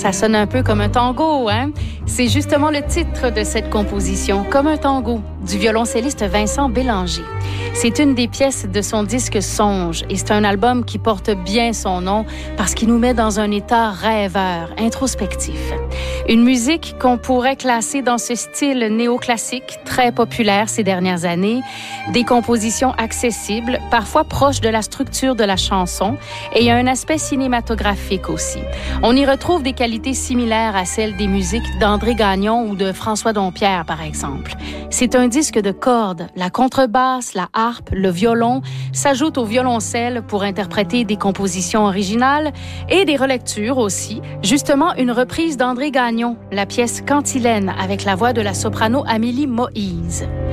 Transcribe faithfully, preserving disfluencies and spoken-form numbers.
Ça sonne un peu comme un tango, hein? C'est justement le titre de cette composition, Comme un tango, du violoncelliste Vincent Bélanger. C'est une des pièces de son disque Songe et c'est un album qui porte bien son nom parce qu'il nous met dans un état rêveur, introspectif. Une musique qu'on pourrait classer dans ce style néoclassique très populaire ces dernières années, des compositions accessibles, parfois proches de la structure de la chanson et il y a un aspect cinématographique aussi. On y retrouve des qualités similaires à celles des musiques d'André Gagnon ou de François Dompierre, par exemple. C'est un disque de cordes. La contrebasse, la harpe, le violon s'ajoutent au violoncelle pour interpréter des compositions originales et des relectures aussi. Justement, une reprise d'André Gagnon, la pièce Cantilène avec la voix de la soprano Amélie Moïse.